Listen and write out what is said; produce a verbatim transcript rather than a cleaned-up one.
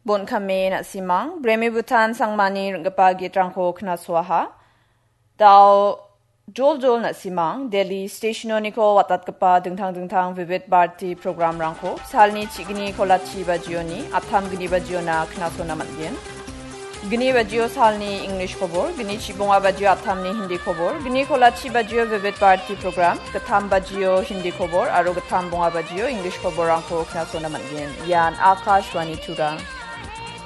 bon kame na simang bremi butan sangmani rengapa gitrangko kna swaha dau jol jol na simang Delhi stationoniko watat kapa dingtang dingtang vivid bharti program rangko salni chigini kolachi bajioni atham gini bajiona kna sona mangen gini bajio salni English khobor gini chibonga bajio athamni Hindi khobor gini kolachi bajio vivid bharti program gatham bajio Hindi khobor aro gatham bonga bajio English khobor rangko kna sona mangen yan Akashwani Tura